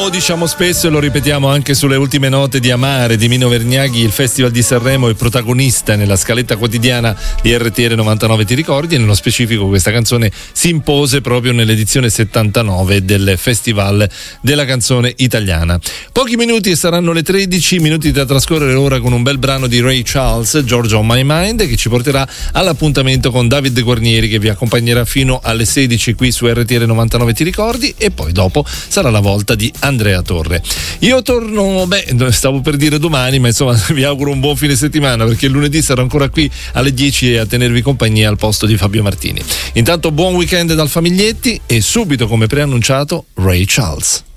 Lo diciamo spesso e lo ripetiamo anche sulle ultime note di Amare di Mino Vergnaghi. Il Festival di Sanremo è protagonista nella scaletta quotidiana di RTL 99 Ti ricordi, e nello specifico questa canzone si impose proprio nell'edizione 79 del Festival della canzone italiana. Pochi minuti e saranno le 13, minuti da trascorrere ora con un bel brano di Ray Charles, Georgia on My Mind, che ci porterà all'appuntamento con David Guarnieri, che vi accompagnerà fino alle 16 qui su RTL 99 Ti ricordi, e poi dopo sarà la volta di Andrea Torre. Io torno, stavo per dire domani, ma insomma vi auguro un buon fine settimana, perché lunedì sarò ancora qui alle 10 a tenervi compagnia al posto di Fabio Martini. Intanto buon weekend dal Famiglietti e subito, come preannunciato, Ray Charles.